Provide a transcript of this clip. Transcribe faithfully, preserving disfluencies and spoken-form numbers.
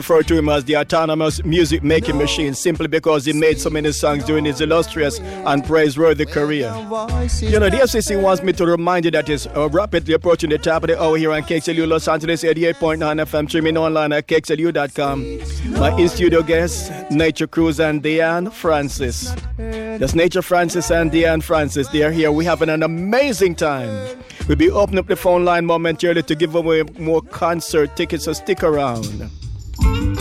refer to him as the autonomous music making machine simply because he made so many songs during his illustrious and praiseworthy career. You know, the F C C wants me to remind you that it's uh, rapidly approaching the top of the hour here on K X L U Los Angeles eighty-eight point nine F M, streaming online at K X L U dot com. My in-studio guests, Nature Cruz and Deanne Francis. That's Nature Francis and Deanne Francis. They are here. We're having an amazing time. We'll be opening up the phone line momentarily to give away more concert tickets, so stick around.